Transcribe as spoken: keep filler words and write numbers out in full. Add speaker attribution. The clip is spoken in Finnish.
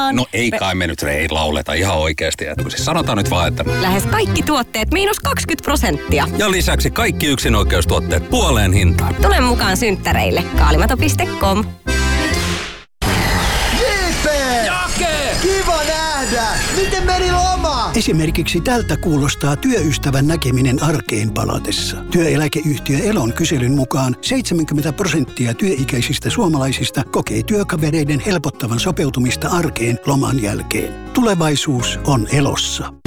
Speaker 1: mukaan.
Speaker 2: No ei kai me nyt ei lauleta ihan oikeasti. Että siis sanotaan nyt vaan, että...
Speaker 1: Lähes kaikki tuotteet miinus kaksikymmentä prosenttia.
Speaker 2: Ja lisäksi kaikki yksinoikeustuotteet puoleen hintaan.
Speaker 1: Tule mukaan synttäreille. Kaalimato piste com.
Speaker 3: Kiva nähdä! Miten meni loma?
Speaker 4: Esimerkiksi tältä kuulostaa työystävän näkeminen arkeen palatessa. Työeläkeyhtiö Elon kyselyn mukaan seitsemänkymmentä prosenttia työikäisistä suomalaisista kokee työkavereiden helpottavan sopeutumista arkeen loman jälkeen. Tulevaisuus on Elossa.